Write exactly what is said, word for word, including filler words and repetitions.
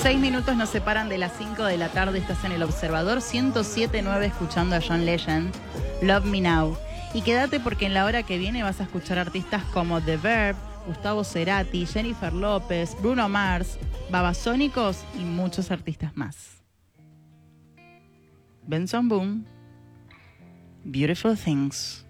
Seis minutos nos separan de las cinco de la tarde. Estás en El Observador ciento siete punto nueve escuchando a John Legend, Love Me Now. Y quédate porque en la hora que viene vas a escuchar artistas como The Verb, Gustavo Cerati, Jennifer López, Bruno Mars, Babasónicos y muchos artistas más. Benson Boone, Beautiful Things.